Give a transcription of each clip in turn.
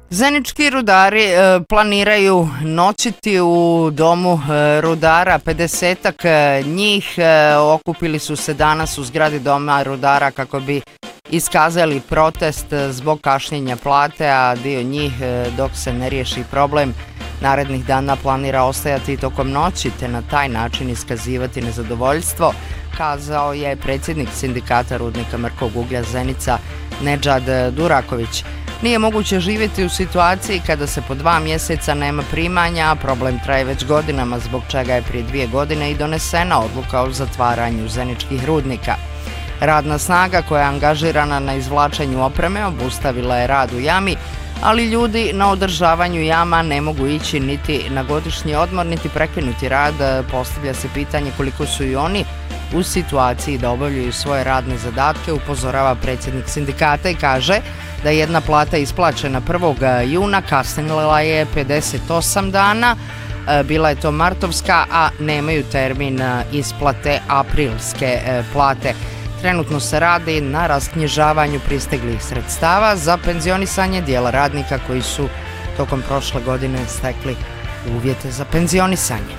Zenički rudari planiraju noćiti u domu rudara. 50-ak njih okupili su se danas u zgradi doma rudara kako bi iskazali protest zbog kašnjenja plate, a dio njih, dok se ne riješi problem, narednih dana planira ostajati tokom noći te na taj način iskazivati nezadovoljstvo, kazao je predsjednik sindikata rudnika mrkog uglja Zenica Nedžad Duraković. Nije moguće živjeti u situaciji kada se po 2 mjeseca nema primanja, a problem traje već godinama, zbog čega je prije 2 godine i donesena odluka o zatvaranju zeničkih rudnika. Radna snaga koja je angažirana na izvlačenju opreme obustavila je rad u jami, ali ljudi na održavanju jama ne mogu ići niti na godišnji odmor, niti prekinuti rad. Postavlja se pitanje koliko su i oni u situaciji da obavljaju svoje radne zadatke, upozorava predsjednik sindikata i kaže da jedna plata isplaćena 1. juna kasnila je 58 dana, bila je to martovska, a nemaju termin isplate aprilske plate. Trenutno se radi na rasknjižavanju pristiglih sredstava za penzionisanje dijela radnika koji su tokom prošle godine stekli uvjete za penzionisanje.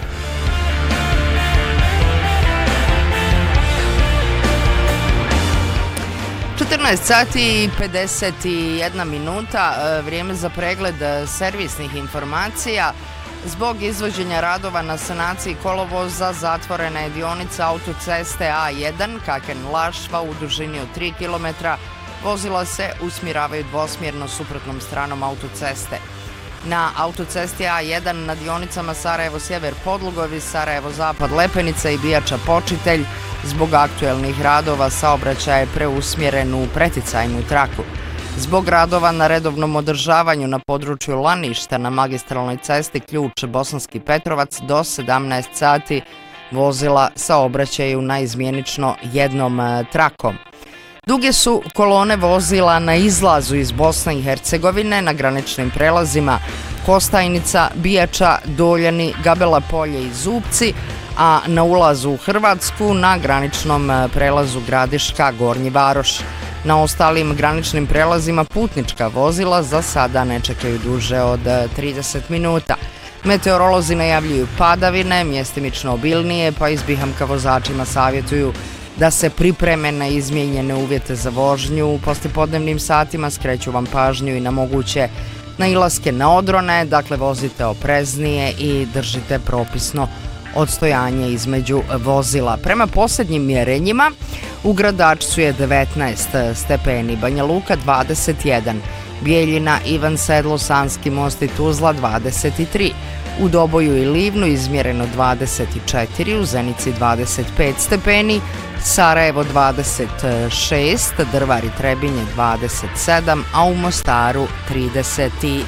Sati i 51 minuta, vrijeme za pregled servisnih informacija. Zbog izvođenja radova na sanaciji kolovoza zatvorena je dionica autoceste A1 Kaken-Lašva u dužini od 3 km. Vozila se usmjeravaju dvosmjerno suprotnom stranom autoceste. Na autocesti A1 na dionicama Sarajevo-Sjever Podlugovi, Sarajevo-Zapad Lepenica i Bijača Počitelj zbog aktuelnih radova saobraćaj je preusmjeren u preticajnu traku. Zbog radova na redovnom održavanju na području Laništa na magistralnoj cesti Ključ Bosanski Petrovac do 17 sati vozila saobraćaju na izmjenično jednom trakom. Duge su kolone vozila na izlazu iz Bosne i Hercegovine na graničnim prelazima Kostajnica, Bijača, Doljani, Gabela Polje i Zupci, a na ulazu u Hrvatsku na graničnom prelazu Gradiška, Gornji Varoš. Na ostalim graničnim prelazima putnička vozila za sada ne čekaju duže od 30 minuta. Meteorolozi najavljuju padavine, mjestimično obilnije, pa izbihamka vozačima savjetuju da se pripreme na izmijenjene uvjete za vožnju. U poslijepodnevnim satima skreću vam pažnju i na moguće nailaske na odrone, dakle vozite opreznije i držite propisno odstojanje između vozila. Prema posljednjim mjerenjima u Gradačcu je 19 stepeni, Banja Luka 21, Bijeljina, Ivan Sedlo, Sanski Most i Tuzla 23, u Doboju i Livnu izmjereno 24, u Zenici 25 stepeni, Sarajevo 26, Drvar i Trebinje 27, a u Mostaru 32.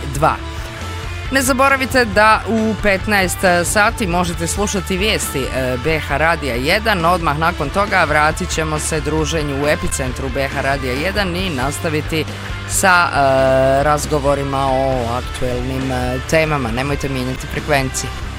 Ne zaboravite da u 15 sati možete slušati vijesti BH Radija 1. Odmah nakon toga vratit ćemo se druženju u epicentru BH Radija 1 i nastaviti sa razgovorima o aktuelnim temama. Nemojte mijenjati frekvencije.